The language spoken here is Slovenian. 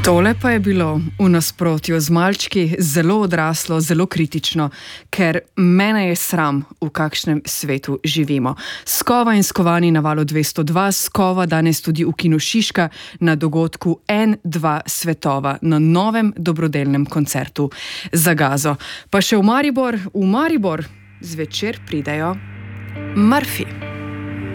Tole pa je bilo v nasprotju z malčki zelo odraslo, zelo kritično, ker mene je sram, v kakšnem svetu živimo. Skova in skovani na Valu 202, Skova danes tudi v Kinu Šiška na dogodku N2 svetova, na novem dobrodelnem koncertu za Gazo. Pa še v Maribor zvečer pridejo Murphy.